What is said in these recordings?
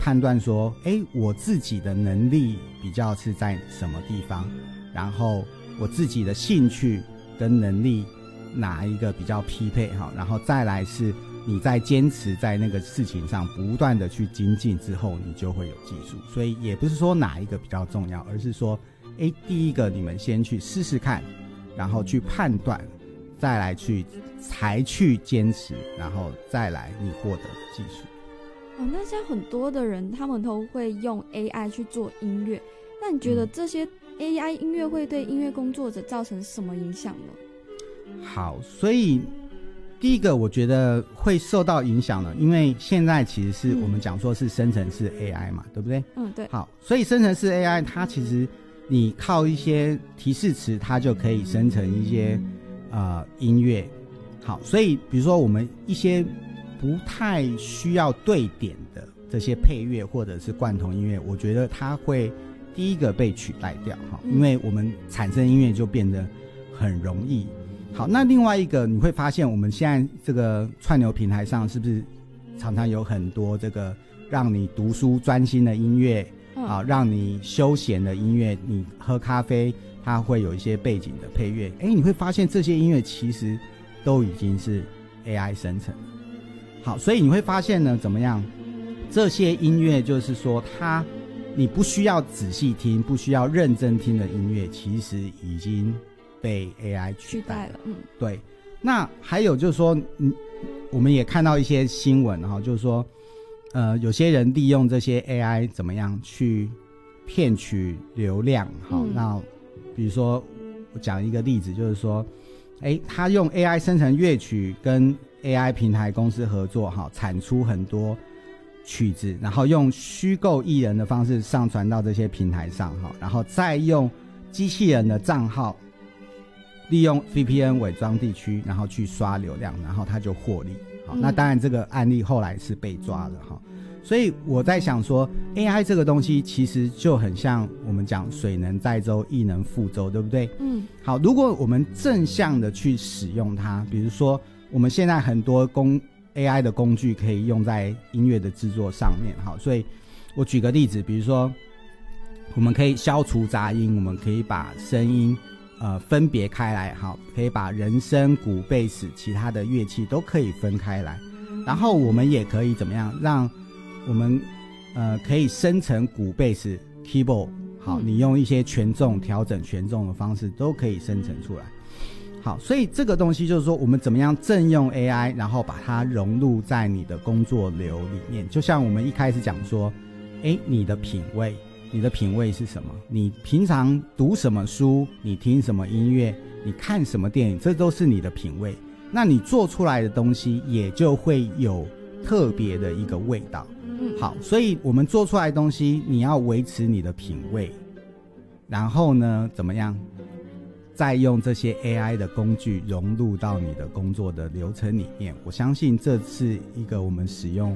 判断说我自己的能力比较是在什么地方，然后我自己的兴趣跟能力哪一个比较匹配，然后再来是你在坚持在那个事情上不断的去精进之后，你就会有技术。所以也不是说哪一个比较重要，而是说第一个你们先去试试看，然后去判断，再来才去坚持，然后再来你获得的技术。 那现在很多的人他们都会用 AI 去做音乐，那你觉得这些 AI 音乐会对音乐工作者造成什么影响呢？ 好，所以第一个我觉得会受到影响的，因为现在其实是我们讲说是生成式 AI 嘛，对不对？ 对。 好，所以生成式 AI 它其实你靠一些提示词，它就可以生成一些音乐。好，所以比如说我们一些不太需要对点的这些配乐或者是贯通音乐，我觉得它会第一个被取代掉，因为我们产生音乐就变得很容易。好，那另外一个你会发现我们现在这个串流平台上是不是常常有很多这个让你读书专心的音乐，让你休闲的音乐，你喝咖啡它会有一些背景的配乐，你会发现这些音乐其实都已经是 AI 生成的。好，所以你会发现呢，怎么样？这些音乐就是说你不需要仔细听，不需要认真听的音乐，其实已经被 AI 取代了。对。那还有就是说，我们也看到一些新闻就是说，有些人利用这些 AI 怎么样去骗取流量。好，那比如说我讲一个例子，就是说，他用 AI 生成乐曲跟 AI 平台公司合作，产出很多曲子，然后用虚构艺人的方式上传到这些平台上，然后再用机器人的账号利用 VPN 伪装地区，然后去刷流量，然后他就获利。好，那当然这个案例后来是被抓了。所以我在想说 AI 这个东西其实就很像我们讲水能载舟亦能覆舟，对不对？好，如果我们正向的去使用它，比如说我们现在很多AI 的工具可以用在音乐的制作上面。好，所以我举个例子，比如说我们可以消除杂音，我们可以把声音分别开来，好，可以把人声、鼓、贝斯其他的乐器都可以分开来，然后我们也可以怎么样让我们可以生成鼓、贝斯、keyboard， 好，你用一些权重调整权重的方式都可以生成出来。好，所以这个东西就是说我们怎么样正用 AI， 然后把它融入在你的工作流里面。就像我们一开始讲说你的品味是什么，你平常读什么书，你听什么音乐，你看什么电影，这都是你的品味，那你做出来的东西也就会有特别的一个味道。好，所以我们做出来的东西你要维持你的品味，然后呢怎么样再用这些 AI 的工具融入到你的工作的流程里面，我相信这是一个我们使用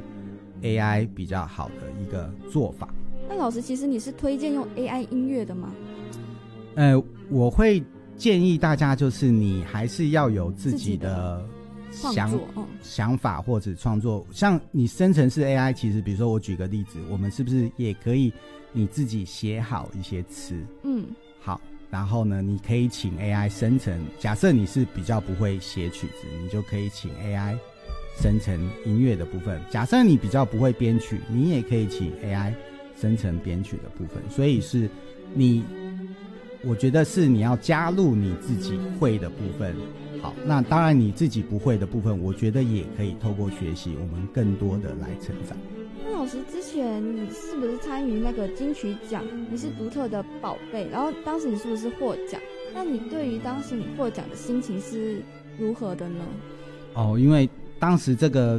AI 比较好的一个做法。 那老师，其实你是推荐用 AI 音乐的吗？ 我会建议大家就是你还是要有自己的想法或者创作。像你生成式 AI， 其实比如说我举个例子，我们是不是也可以你自己写好一些词，好，然后呢你可以请 AI 生成，假设你是比较不会写曲子，你就可以请 AI 生成音乐的部分。假设你比较不会编曲，你也可以请 AI 生成编曲的部分。所以是我觉得是你要加入你自己会的部分。好，那当然你自己不会的部分，我觉得也可以透过学习我们更多的来成长。 那老师，之前你是不是参与那个金曲奖，你是独特的宝贝，然后当时你是不是获奖？那你对于当时你获奖的心情是如何的呢？因为当时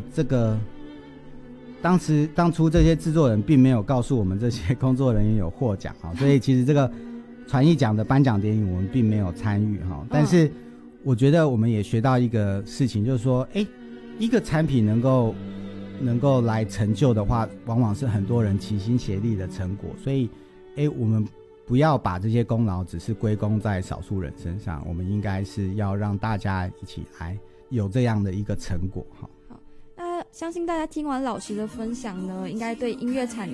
当初这些制作人并没有告诉我们这些工作人员有获奖，所以其实这个传艺奖的颁奖典礼我们并没有参与。但是我觉得我们也学到一个事情，就是说一个产品能够来成就的话，往往是很多人齐心协力的成果。所以我们不要把这些功劳只是归功在少数人身上，我们应该是要让大家一起来有这样的一个成果。相信大家听完老师的分享呢，应该对音乐产